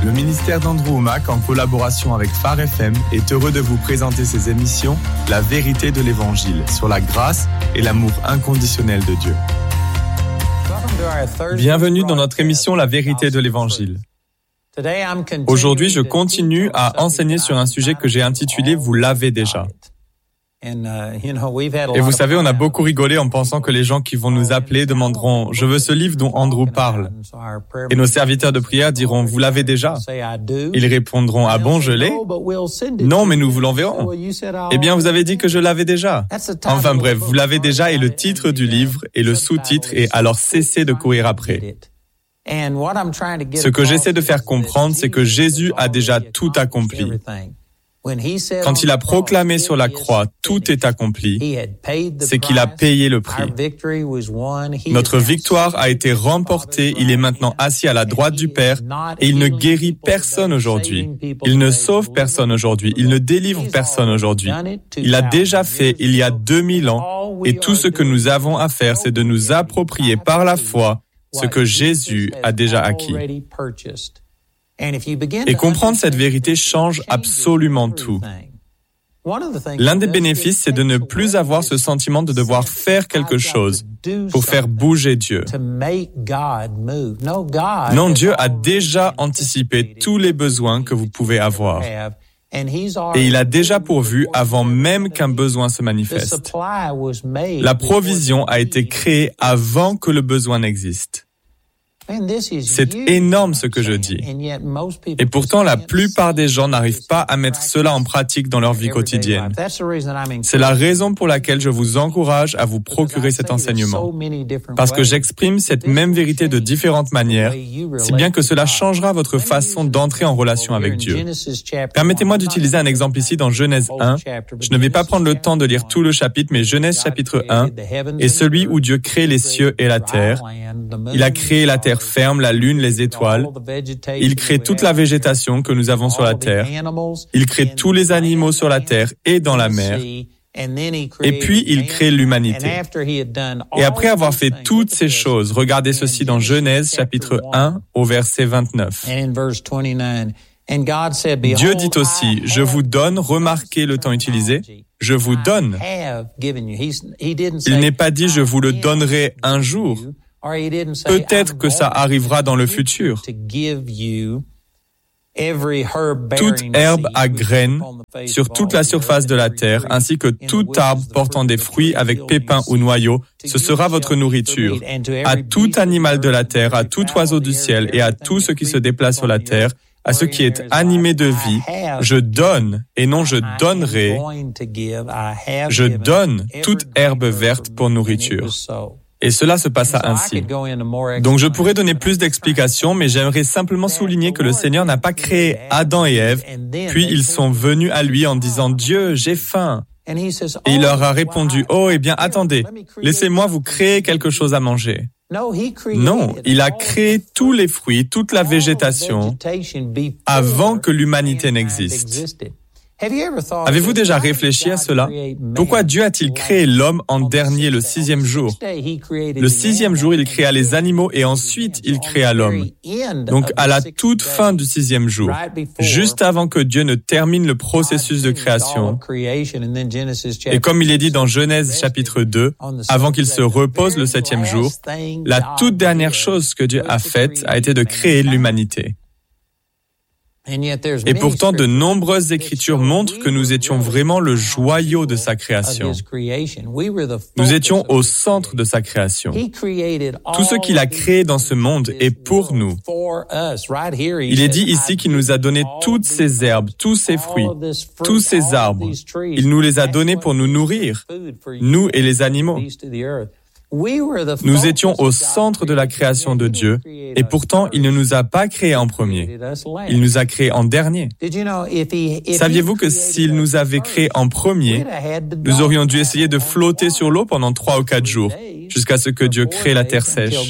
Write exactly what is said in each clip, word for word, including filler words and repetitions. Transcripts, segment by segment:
Le ministère d'Andrew Wommack, en collaboration avec Phare F M, est heureux de vous présenter ses émissions « La vérité de l'Évangile » sur la grâce et l'amour inconditionnel de Dieu. Bienvenue dans notre émission « La vérité de l'Évangile ». Aujourd'hui, je continue à enseigner sur un sujet que j'ai intitulé « Vous l'avez déjà ». Et vous savez, on a beaucoup rigolé en pensant que les gens qui vont nous appeler demanderont « Je veux ce livre dont Andrew parle ». Et nos serviteurs de prière diront « Vous l'avez déjà ». Ils répondront « Ah bon, je l'ai » ? Non, mais nous vous l'enverrons. Eh bien, vous avez dit que je l'avais déjà. Enfin bref, vous l'avez déjà est le titre du livre et le sous-titre est « Alors cessez de courir après ». Ce que j'essaie de faire comprendre, c'est que Jésus a déjà tout accompli. Quand il a proclamé sur la croix « Tout est accompli », c'est qu'il a payé le prix. Notre victoire a été remportée, il est maintenant assis à la droite du Père et il ne guérit personne aujourd'hui. Il ne sauve personne aujourd'hui, il ne délivre personne aujourd'hui. Il l'a déjà fait il y a deux mille ans et tout ce que nous avons à faire, c'est de nous approprier par la foi ce que Jésus a déjà acquis. Et comprendre cette vérité change absolument tout. L'un des bénéfices, c'est de ne plus avoir ce sentiment de devoir faire quelque chose pour faire bouger Dieu. Non, Dieu a déjà anticipé tous les besoins que vous pouvez avoir. Et il a déjà pourvu avant même qu'un besoin se manifeste. La provision a été créée avant que le besoin n'existe. C'est énorme ce que je dis. Et pourtant, la plupart des gens n'arrivent pas à mettre cela en pratique dans leur vie quotidienne. C'est la raison pour laquelle je vous encourage à vous procurer cet enseignement. Parce que j'exprime cette même vérité de différentes manières, si bien que cela changera votre façon d'entrer en relation avec Dieu. Permettez-moi d'utiliser un exemple ici dans Genèse un. Je ne vais pas prendre le temps de lire tout le chapitre, mais Genèse chapitre un est celui où Dieu crée les cieux et la terre. Il a créé la terre ferme, la lune, les étoiles. Il crée toute la végétation que nous avons sur la terre. Il crée tous les animaux sur la terre et dans la mer. Et puis, il crée l'humanité. Et après avoir fait toutes ces choses, regardez ceci dans Genèse chapitre un au verset vingt-neuf. Dieu dit aussi, je vous donne, remarquez le temps utilisé, je vous donne. Il n'est pas dit, je vous le donnerai un jour. Peut-être que ça arrivera dans le futur. Toute herbe à graines sur toute la surface de la terre, ainsi que tout arbre portant des fruits avec pépins ou noyaux, ce sera votre nourriture. À tout animal de la terre, à tout oiseau du ciel et à tout ce qui se déplace sur la terre, à ce qui est animé de vie, je donne, et non je donnerai, je donne toute herbe verte pour nourriture. Et cela se passa ainsi. Donc je pourrais donner plus d'explications, mais j'aimerais simplement souligner que le Seigneur n'a pas créé Adam et Ève, puis ils sont venus à lui en disant « Dieu, j'ai faim ». Et il leur a répondu « Oh, eh bien, attendez, laissez-moi vous créer quelque chose à manger ». Non, il a créé tous les fruits, toute la végétation, avant que l'humanité n'existe. Avez-vous déjà réfléchi à cela? Pourquoi Dieu a-t-il créé l'homme en dernier, le sixième jour? Le sixième jour, il créa les animaux et ensuite il créa l'homme. Donc à la toute fin du sixième jour, juste avant que Dieu ne termine le processus de création, et comme il est dit dans Genèse chapitre deux, avant qu'il se repose le septième jour, la toute dernière chose que Dieu a faite a été de créer l'humanité. Et pourtant, de nombreuses écritures montrent que nous étions vraiment le joyau de sa création. Nous étions au centre de sa création. Tout ce qu'il a créé dans ce monde est pour nous. Il est dit ici qu'il nous a donné toutes ces herbes, tous ces fruits, tous ces arbres. Il nous les a donnés pour nous nourrir, nous et les animaux. Nous étions au centre de la création de Dieu et pourtant il ne nous a pas créés en premier. Il nous a créés en dernier. Saviez-vous que s'il nous avait créés en premier, nous aurions dû essayer de flotter sur l'eau pendant trois ou quatre jours jusqu'à ce que Dieu crée la terre sèche?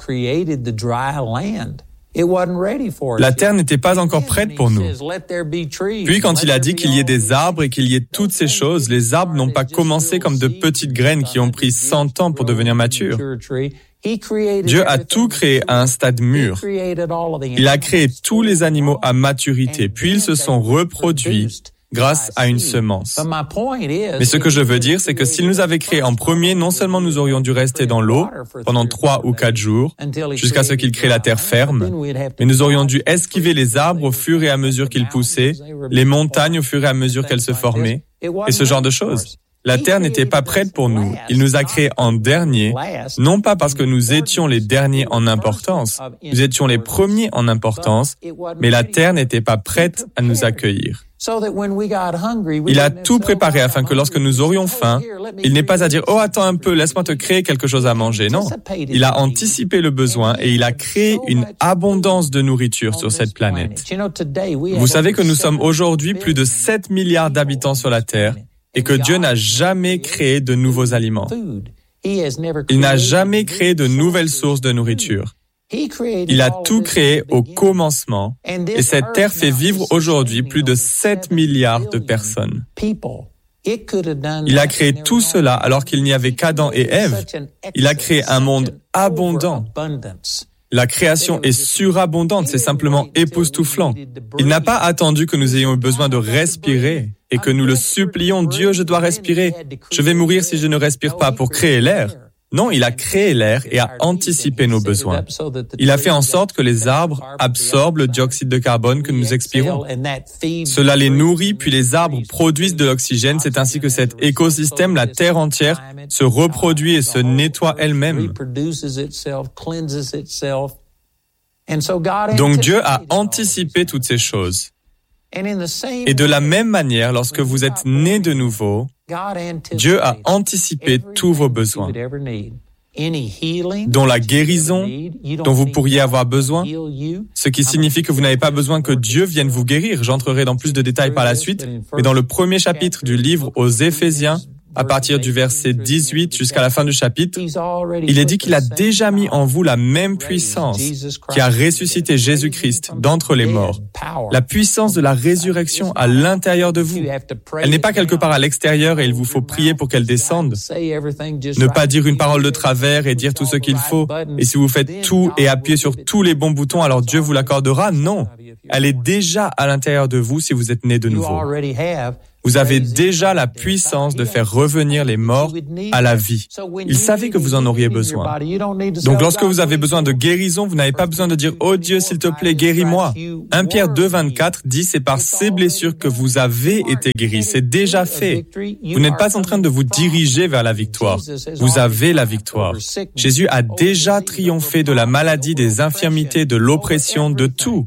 La terre n'était pas encore prête pour nous. Puis quand il a dit qu'il y ait des arbres et qu'il y ait toutes ces choses, les arbres n'ont pas commencé comme de petites graines qui ont pris cent ans pour devenir matures. Dieu a tout créé à un stade mûr. Il a créé tous les animaux à maturité, puis ils se sont reproduits grâce à une semence. Mais ce que je veux dire, c'est que s'il nous avait créés en premier, non seulement nous aurions dû rester dans l'eau pendant trois ou quatre jours, jusqu'à ce qu'il crée la terre ferme, mais nous aurions dû esquiver les arbres au fur et à mesure qu'ils poussaient, les montagnes au fur et à mesure qu'elles se formaient, et ce genre de choses. La terre n'était pas prête pour nous. Il nous a créés en dernier, non pas parce que nous étions les derniers en importance, nous étions les premiers en importance, mais la terre n'était pas prête à nous accueillir. Il a tout préparé afin que lorsque nous aurions faim, il n'ait pas à dire « Oh, attends un peu, laisse-moi te créer quelque chose à manger ». Non, il a anticipé le besoin et il a créé une abondance de nourriture sur cette planète. Vous savez que nous sommes aujourd'hui plus de sept milliards d'habitants sur la Terre et que Dieu n'a jamais créé de nouveaux aliments. Il n'a jamais créé de nouvelles sources de nourriture. Il a tout créé au commencement et cette terre fait vivre aujourd'hui plus de sept milliards de personnes. Il a créé tout cela alors qu'il n'y avait qu'Adam et Ève. Il a créé un monde abondant. La création est surabondante, c'est simplement époustouflant. Il n'a pas attendu que nous ayons besoin de respirer et que nous le supplions, Dieu, je dois respirer. Je vais mourir si je ne respire pas pour créer l'air. Non, il a créé l'air et a anticipé nos besoins. Il a fait en sorte que les arbres absorbent le dioxyde de carbone que nous expirons. Cela les nourrit, puis les arbres produisent de l'oxygène. C'est ainsi que cet écosystème, la terre entière, se reproduit et se nettoie elle-même. Donc Dieu a anticipé toutes ces choses. Et de la même manière, lorsque vous êtes nés de nouveau, Dieu a anticipé tous vos besoins, dont la guérison dont vous pourriez avoir besoin, ce qui signifie que vous n'avez pas besoin que Dieu vienne vous guérir. J'entrerai dans plus de détails par la suite, mais dans le premier chapitre du livre aux Éphésiens, à partir du verset dix-huit jusqu'à la fin du chapitre, il est dit qu'il a déjà mis en vous la même puissance qui a ressuscité Jésus-Christ d'entre les morts. La puissance de la résurrection à l'intérieur de vous. Elle n'est pas quelque part à l'extérieur et il vous faut prier pour qu'elle descende. Ne pas dire une parole de travers et dire tout ce qu'il faut. Et si vous faites tout et appuyez sur tous les bons boutons, alors Dieu vous l'accordera. Non. Elle est déjà à l'intérieur de vous si vous êtes né de nouveau. Vous avez déjà la puissance de faire revenir les morts à la vie. Il savait que vous en auriez besoin. Donc lorsque vous avez besoin de guérison, vous n'avez pas besoin de dire « Oh Dieu, s'il te plaît, guéris-moi ». premier Pierre deux, vingt-quatre dit « C'est par ces blessures que vous avez été guéris. C'est déjà fait. Vous n'êtes pas en train de vous diriger vers la victoire. Vous avez la victoire. Jésus a déjà triomphé de la maladie, des infirmités, de l'oppression, de tout.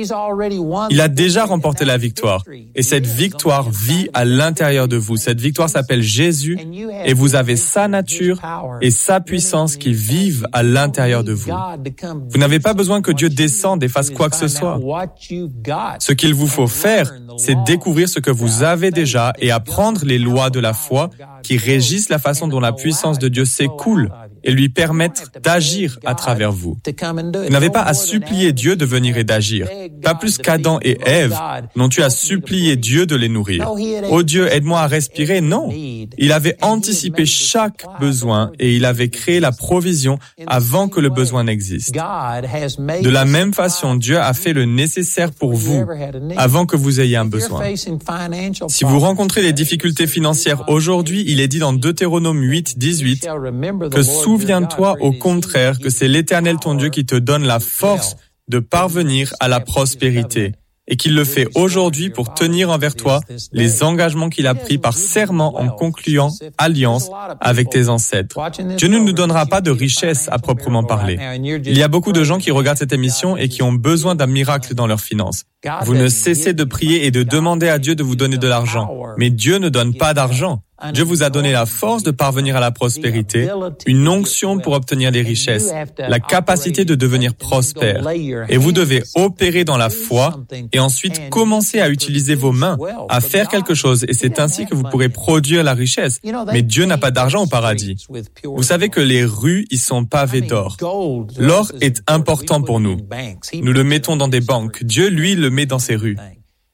Il a déjà remporté la victoire et cette victoire vit à l'intérieur de vous. Cette victoire s'appelle Jésus et vous avez sa nature et sa puissance qui vivent à l'intérieur de vous. Vous n'avez pas besoin que Dieu descende et fasse quoi que ce soit. Ce qu'il vous faut faire, c'est découvrir ce que vous avez déjà et apprendre les lois de la foi qui régissent la façon dont la puissance de Dieu s'écoule et lui permettre d'agir à travers vous. Vous n'avez pas à supplier Dieu de venir et d'agir. Pas plus qu'Adam et Ève n'ont eu à supplier Dieu de les nourrir. Oh Dieu, aide-moi à respirer. Non. Il avait anticipé chaque besoin et il avait créé la provision avant que le besoin n'existe. De la même façon, Dieu a fait le nécessaire pour vous avant que vous ayez un besoin. Si vous rencontrez des difficultés financières aujourd'hui, il est dit dans Deutéronome huit, dix-huit que souviens-toi au contraire que c'est l'Éternel ton Dieu qui te donne la force de parvenir à la prospérité et qu'il le fait aujourd'hui pour tenir envers toi les engagements qu'il a pris par serment en concluant alliance avec tes ancêtres. Dieu ne nous donnera pas de richesse à proprement parler. Il y a beaucoup de gens qui regardent cette émission et qui ont besoin d'un miracle dans leurs finances. Vous ne cessez de prier et de demander à Dieu de vous donner de l'argent, mais Dieu ne donne pas d'argent. Dieu vous a donné la force de parvenir à la prospérité, une onction pour obtenir des richesses, la capacité de devenir prospère. Et vous devez opérer dans la foi et ensuite commencer à utiliser vos mains, à faire quelque chose. Et c'est ainsi que vous pourrez produire la richesse. Mais Dieu n'a pas d'argent au paradis. Vous savez que les rues y sont pavées d'or. L'or est important pour nous. Nous le mettons dans des banques. Dieu, lui, le met dans ses rues.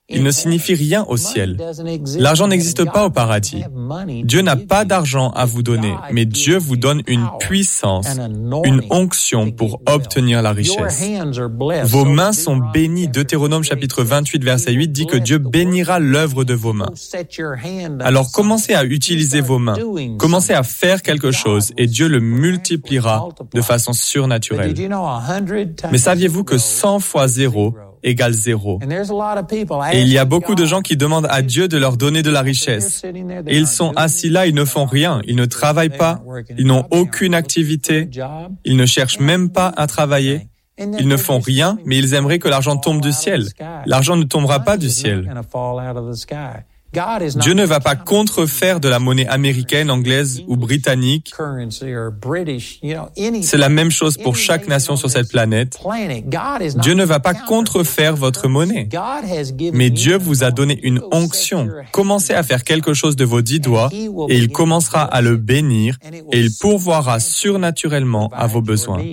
Il ne signifie rien au ciel. L'argent n'existe pas au paradis. Dieu n'a pas d'argent à vous donner, mais Dieu vous donne une puissance, une onction pour obtenir la richesse. Vos mains sont bénies. Deutéronome chapitre vingt-huit, verset huit dit que Dieu bénira l'œuvre de vos mains. Alors commencez à utiliser vos mains, commencez à faire quelque chose et Dieu le multipliera de façon surnaturelle. Mais saviez-vous que cent fois zéro égale zéro. Et il y a beaucoup de gens qui demandent à Dieu de leur donner de la richesse. Et ils sont assis là, ils ne font rien, ils ne travaillent pas, ils n'ont aucune activité, ils ne cherchent même pas à travailler. Ils ne font rien, mais ils aimeraient que l'argent tombe du ciel. L'argent ne tombera pas du ciel. Dieu ne va pas contrefaire de la monnaie américaine, anglaise ou britannique. C'est la même chose pour chaque nation sur cette planète. Dieu ne va pas contrefaire votre monnaie. Mais Dieu vous a donné une onction. Commencez à faire quelque chose de vos dix doigts et il commencera à le bénir et il pourvoira surnaturellement à vos besoins.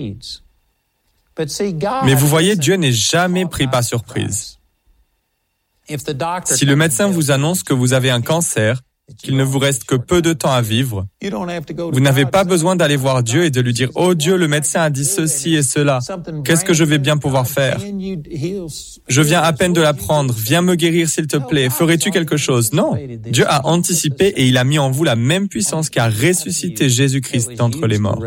Mais vous voyez, Dieu n'est jamais pris par surprise. Si le médecin vous annonce que vous avez un cancer, qu'il ne vous reste que peu de temps à vivre, vous n'avez pas besoin d'aller voir Dieu et de lui dire « Oh Dieu, le médecin a dit ceci et cela. Qu'est-ce que je vais bien pouvoir faire? Je viens à peine de l'apprendre. Viens me guérir s'il te plaît. Ferais-tu quelque chose » Non. Dieu a anticipé et il a mis en vous la même puissance qui a ressuscité Jésus-Christ d'entre les morts.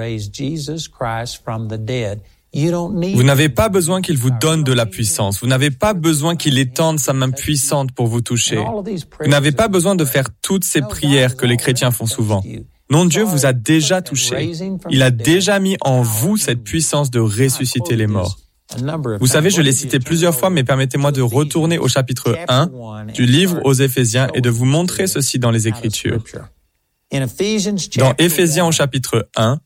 Vous n'avez pas besoin qu'il vous donne de la puissance. Vous n'avez pas besoin qu'il étende sa main puissante pour vous toucher. Vous n'avez pas besoin de faire toutes ces prières que les chrétiens font souvent. Non, Dieu vous a déjà touché. Il a déjà mis en vous cette puissance de ressusciter les morts. Vous savez, je l'ai cité plusieurs fois, mais permettez-moi de retourner au chapitre un du livre aux Éphésiens et de vous montrer ceci dans les Écritures. Dans Éphésiens au chapitre un,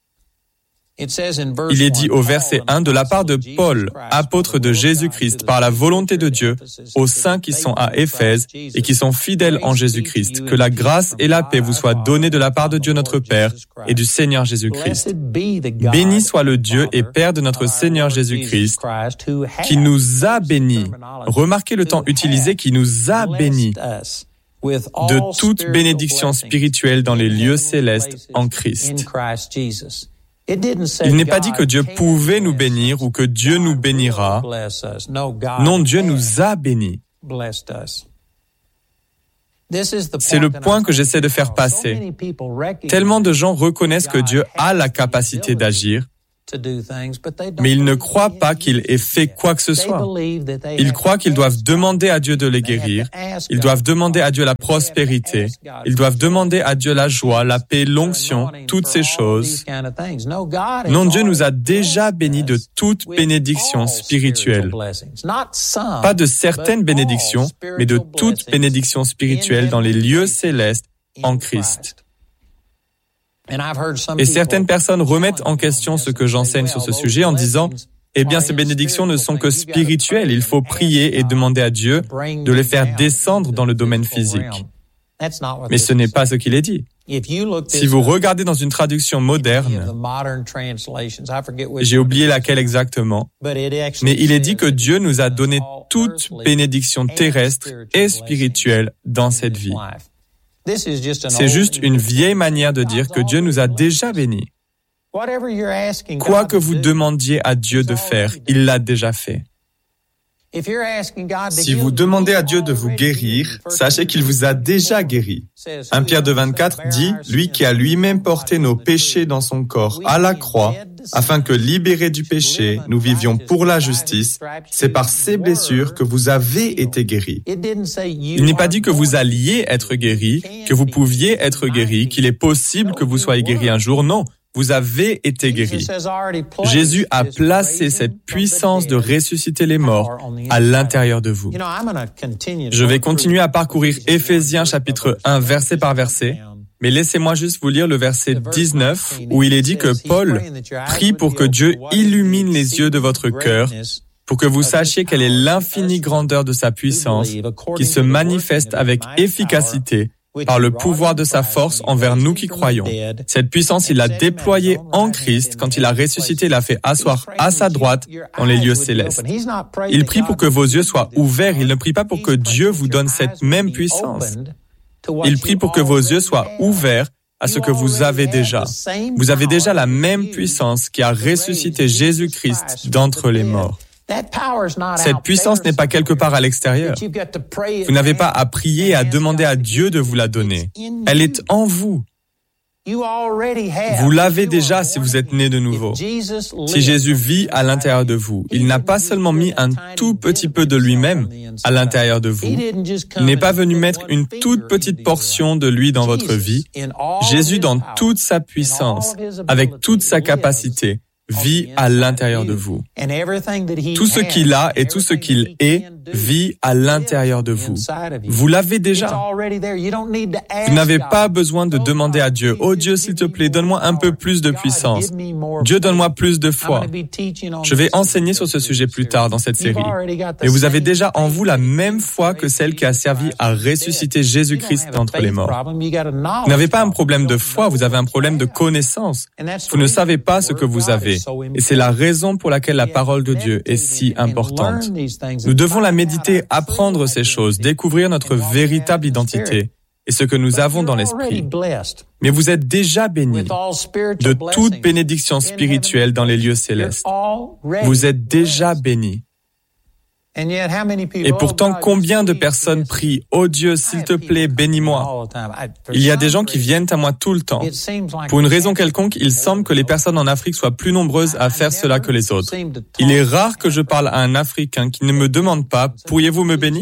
il est dit au verset un, de la part de Paul, apôtre de Jésus-Christ, par la volonté de Dieu, aux saints qui sont à Éphèse et qui sont fidèles en Jésus-Christ, que la grâce et la paix vous soient données de la part de Dieu notre Père et du Seigneur Jésus-Christ. Béni soit le Dieu et Père de notre Seigneur Jésus-Christ, qui nous a bénis. Remarquez le temps utilisé, qui nous a bénis de toute bénédiction spirituelle dans les lieux célestes en Christ. Il n'est pas dit que Dieu pouvait nous bénir ou que Dieu nous bénira. Non, Dieu nous a bénis. C'est le point que j'essaie de faire passer. Tellement de gens reconnaissent que Dieu a la capacité d'agir, mais ils ne croient pas qu'il ait fait quoi que ce soit. Ils croient qu'ils doivent demander à Dieu de les guérir, ils doivent demander à Dieu la prospérité, ils doivent demander à Dieu la joie, la paix, l'onction, toutes ces choses. Non, Dieu nous a déjà bénis de toute bénédiction spirituelle. Pas de certaines bénédictions, mais de toute bénédiction spirituelle dans les lieux célestes en Christ. Et certaines personnes remettent en question ce que j'enseigne sur ce sujet en disant « Eh bien, ces bénédictions ne sont que spirituelles, il faut prier et demander à Dieu de les faire descendre dans le domaine physique. » Mais ce n'est pas ce qu'il est dit. Si vous regardez dans une traduction moderne, j'ai oublié laquelle exactement, mais il est dit que Dieu nous a donné toute bénédiction terrestre et spirituelle dans cette vie. C'est juste une vieille manière de dire que Dieu nous a déjà bénis. Quoi que vous demandiez à Dieu de faire, il l'a déjà fait. Si vous demandez à Dieu de vous guérir, sachez qu'il vous a déjà guéri. un Pierre deux vingt-quatre dit, lui qui a lui-même porté nos péchés dans son corps à la croix, afin que libérés du péché, nous vivions pour la justice, c'est par ces blessures que vous avez été guéris. Il n'est pas dit que vous alliez être guéris, que vous pouviez être guéris, qu'il est possible que vous soyez guéris un jour, non. Vous avez été guéris. Jésus a placé cette puissance de ressusciter les morts à l'intérieur de vous. Je vais continuer à parcourir Éphésiens chapitre un, verset par verset, mais laissez-moi juste vous lire le verset dix-neuf, où il est dit que Paul prie pour que Dieu illumine les yeux de votre cœur, pour que vous sachiez quelle est l'infinie grandeur de sa puissance, qui se manifeste avec efficacité par le pouvoir de sa force envers nous qui croyons. Cette puissance, il l'a déployée en Christ quand il a ressuscité et l'a fait asseoir à sa droite dans les lieux célestes. Il prie pour que vos yeux soient ouverts. Il ne prie pas pour que Dieu vous donne cette même puissance. Il prie pour que vos yeux soient ouverts à ce que vous avez déjà. Vous avez déjà la même puissance qui a ressuscité Jésus-Christ d'entre les morts. Cette puissance n'est pas quelque part à l'extérieur. Vous n'avez pas à prier et à demander à Dieu de vous la donner. Elle est en vous. Vous l'avez déjà si vous êtes né de nouveau. Si Jésus vit à l'intérieur de vous, il n'a pas seulement mis un tout petit peu de lui-même à l'intérieur de vous. Il n'est pas venu mettre une toute petite portion de lui dans votre vie. Jésus, dans toute sa puissance, avec toute sa capacité, vit à l'intérieur de vous. Tout ce qu'il a et tout ce qu'il est vit à l'intérieur de vous. Vous l'avez déjà. Vous n'avez pas besoin de demander à Dieu, « Oh Dieu, s'il te plaît, donne-moi un peu plus de puissance. Dieu, donne-moi plus de foi. » Je vais enseigner sur ce sujet plus tard dans cette série. Mais vous avez déjà en vous la même foi que celle qui a servi à ressusciter Jésus-Christ d'entre les morts. Vous n'avez pas un problème de foi, vous avez un problème de connaissance. Vous ne savez pas ce que vous avez. Et c'est la raison pour laquelle la parole de Dieu est si importante. Nous devons la méditer, apprendre ces choses, découvrir notre véritable identité et ce que nous avons dans l'esprit. Mais vous êtes déjà bénis de toute bénédiction spirituelle dans les lieux célestes. Vous êtes déjà bénis. Et pourtant, combien de personnes prient « Oh Dieu, s'il te plaît, bénis-moi ». Il y a des gens qui viennent à moi tout le temps. Pour une raison quelconque, il semble que les personnes en Afrique soient plus nombreuses à faire cela que les autres. Il est rare que je parle à un Africain qui ne me demande pas « Pourriez-vous me bénir ?»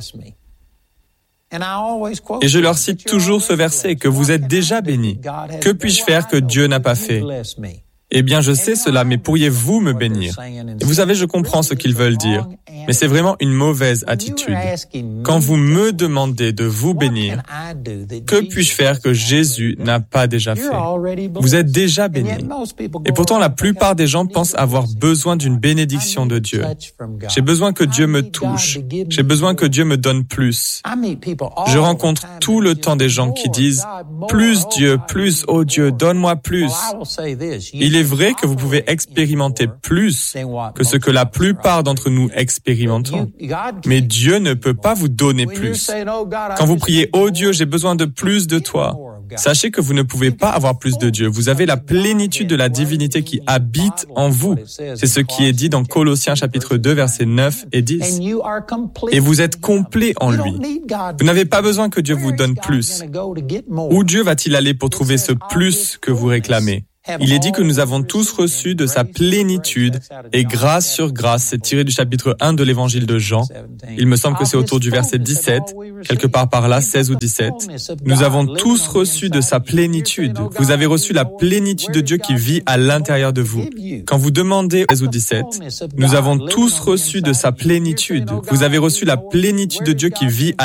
Et je leur cite toujours ce verset, que vous êtes déjà bénis. Que puis-je faire que Dieu n'a pas fait ? Eh bien, je sais cela, mais pourriez-vous me bénir? Et vous savez, je comprends ce qu'ils veulent dire, mais c'est vraiment une mauvaise attitude. Quand vous me demandez de vous bénir, que puis-je faire que Jésus n'a pas déjà fait? Vous êtes déjà bénis. Et pourtant, la plupart des gens pensent avoir besoin d'une bénédiction de Dieu. J'ai besoin que Dieu me touche. J'ai besoin que Dieu me donne plus. Je rencontre tout le temps des gens qui disent « Plus Dieu, plus, oh Dieu, donne-moi plus ». Il est vrai que vous pouvez expérimenter plus que ce que la plupart d'entre nous expérimentons. Mais Dieu ne peut pas vous donner plus. Quand vous priez « Oh Dieu, j'ai besoin de plus de toi », sachez que vous ne pouvez pas avoir plus de Dieu. Vous avez la plénitude de la divinité qui habite en vous. C'est ce qui est dit dans Colossiens chapitre deux, versets neuf et dix. Et vous êtes complet en lui. Vous n'avez pas besoin que Dieu vous donne plus. Où Dieu va-t-il aller pour trouver ce plus que vous réclamez? Il est dit que nous avons tous reçu de sa plénitude et grâce sur grâce. C'est tiré du chapitre un de l'évangile de Jean. Il me semble que c'est autour du verset dix-sept, quelque part par là, seize ou dix-sept. Nous avons tous reçu de sa plénitude. Vous avez reçu la plénitude de Dieu qui vit à l'intérieur de vous. Quand vous demandez seize ou dix-sept, nous avons tous reçu de sa plénitude. Vous avez reçu la plénitude de Dieu qui vit à